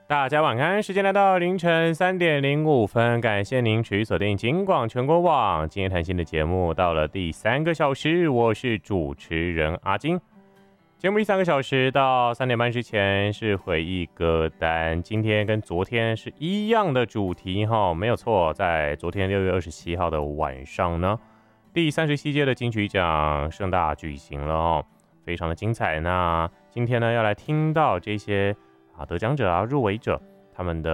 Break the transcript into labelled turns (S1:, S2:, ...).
S1: 大家晚安，时间来到凌晨3:05，感谢您持续锁定金广全国网。今天谈心的节目到了第3个小时，我是主持人阿金。节目第3个小时到3点半之前是回忆歌单，今天跟昨天是一样的主题哈，没有错，在昨天6月27号的晚上呢，第37届的金曲奖盛大举行了哦，非常的精彩。那今天呢要来听到这些得奖者入围者他们的